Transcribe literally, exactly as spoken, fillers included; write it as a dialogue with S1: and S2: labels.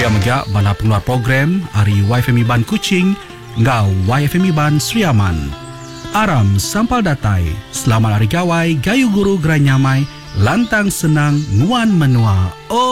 S1: Megak bala pengeluar program Ari Y F M Iban Kuching ngau Y F M Iban Sriaman. Aram sampal datai. Selamat hari gawai, gayu guru gerai nyamai, lantang senang, nguan menua. Oh